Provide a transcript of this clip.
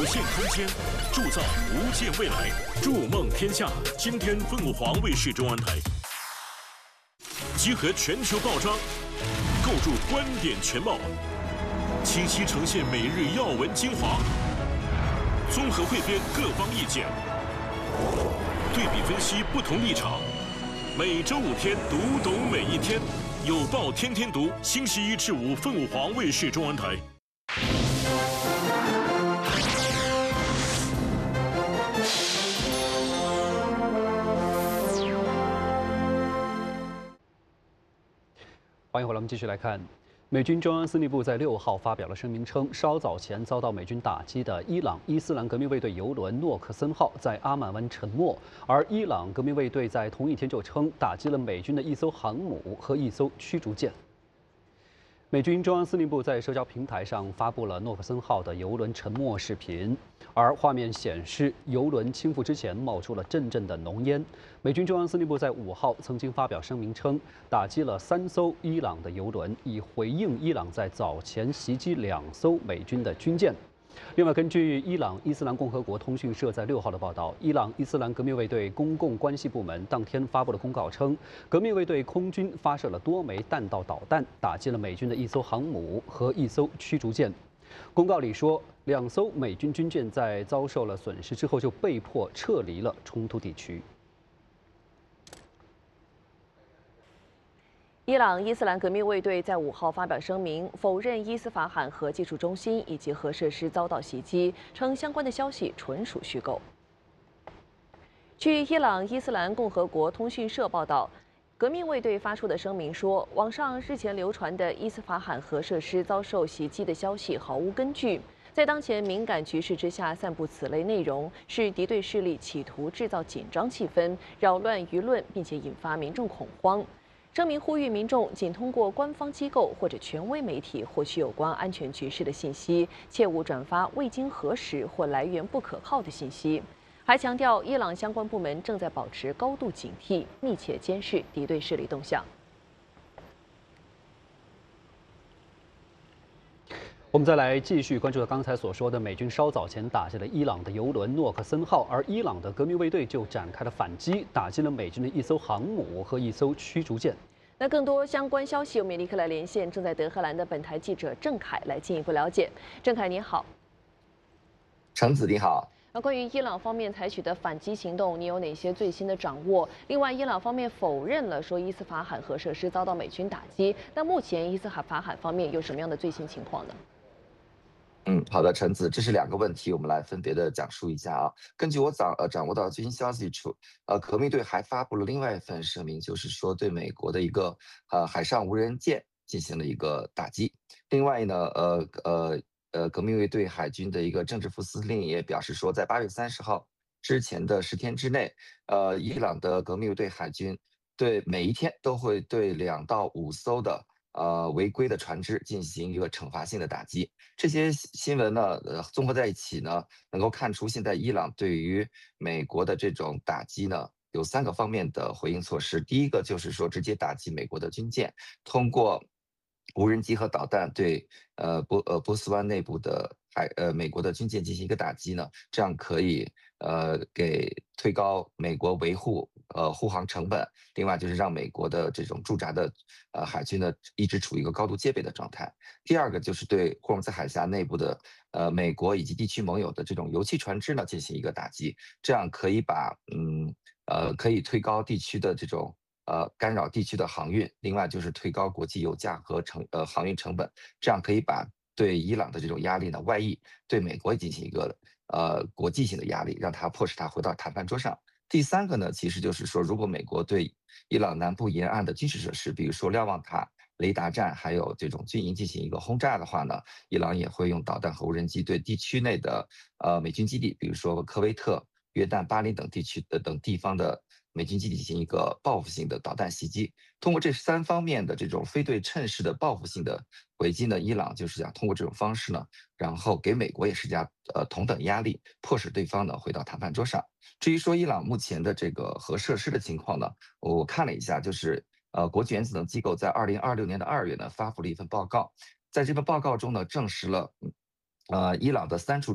限空间，铸造无限未来。筑梦天下，今天凤凰卫视中文台，集合全球报章，构筑观点全貌，清晰呈现每日要闻精华，综合汇编各方意见，对比分析不同立场。每周5天，读懂每一天。有报天天读，星期1至5，凤凰卫视中文台。 欢迎回来，我们继续来看。美军中央司令部在6号发表了声明称，稍早前遭到美军打击的伊朗伊斯兰革命卫队油轮诺克森号在阿曼湾沉没，而伊朗革命卫队在同一天就称打击了美军的一艘航母和一艘驱逐舰。美军中央司令部在社交平台上发布了诺克森号的油轮沉没视频，而画面显示油轮倾覆之前冒出了阵阵的浓烟。美军中央司令部在5号曾经发表声明称，打击了3艘伊朗的油轮，以回应伊朗在早前袭击2艘美军的军舰。另外，根据伊朗伊斯兰共和国通讯社在6号的报道，伊朗伊斯兰革命卫队公共关系部门当天发布了公告称，革命卫队空军发射了多枚弹道导弹，打击了美军的一艘航母和一艘驱逐舰。公告里说，2艘美军军舰在遭受了损失之后就被迫撤离了冲突地区。 伊朗伊斯兰革命卫队在5号发表声明，否认伊斯法罕核技术中心以及核设施遭到袭击，称相关的消息纯属虚构。据伊朗伊斯兰共和国通讯社报道，革命卫队发出的声明说，网上日前流传的伊斯法罕核设施遭受袭击的消息毫无根据。在当前敏感局势之下，散布此类内容是敌对势力企图制造紧张气氛，扰乱舆论，并且引发民众恐慌。声明呼吁民众仅通过官方机构或者权威媒体获取有关安全局势的信息，切勿转发未经核实或来源不可靠的信息。还强调，伊朗相关部门正在保持高度警惕，密切监视敌对势力动向。 我们再来继续关注刚才所说的，美军稍早前打击了伊朗的油轮诺克森号，而伊朗的革命卫队就展开了反击，打击了美军的一艘航母和一艘驱逐舰。 那更多相关消息，我们也立刻来连线正在德黑兰的本台记者郑凯来进一步了解。郑凯，你好。 橙子你好。 那关于伊朗方面采取的反击行动，你有哪些最新的掌握？另外，伊朗方面否认了说伊斯法罕核设施遭到美军打击，那目前伊斯法罕方面有什么样的最新情况呢？ 好的，橙子，这是2个问题，我们来分别的讲述一下啊。根据我掌握到最新消息，革命队还发布了另外一份声明，就是说对美国的一个海上无人舰进行了一个打击。另外呢，革命卫队海军的一个政治副司令也表示说，在8月30号之前的10天之内，伊朗的革命卫队海军对每一天都会对2到5艘的违规的船只进行一个惩罚性的打击。这些新闻呢，综合在一起呢，能够看出现在伊朗对于美国的这种打击呢，有3个方面的回应措施。第一个就是说直接打击美国的军舰，通过无人机和导弹对波斯湾内部的美国的军舰进行一个打击呢，这样可以给推高美国维护护航成本。另外就是让美国的这种驻扎的海军呢一直处于一个高度戒备的状态。第二个就是对霍尔木兹海峡内部的美国以及地区盟友的这种油气船只呢进行一个打击，这样可以可以推高地区的这种干扰地区的航运。另外就是推高国际油价和航运成本，这样可以把对伊朗的这种压力呢外溢，对美国进行一个国际性的压力，让它迫使它回到谈判桌上。第3个呢，其实就是说，如果美国对伊朗南部沿岸的军事设施，比如说瞭望塔、雷达站，还有这种军营进行一个轰炸的话呢，伊朗也会用导弹和无人机对地区内的美军基地，比如说科威特、约旦、巴林等地方的美军基地进行一个报复性的导弹袭击。通过这3方面的这种非对称式的报复性的回击呢，伊朗就是想通过这种方式呢，然后给美国也施加同等压力，迫使对方呢回到谈判桌上。至于说伊朗目前的这个核设施的情况呢，我看了一下，就是国际原子能机构在2026年的2月呢发布了一份报告，在这份报告中呢证实了伊朗的3处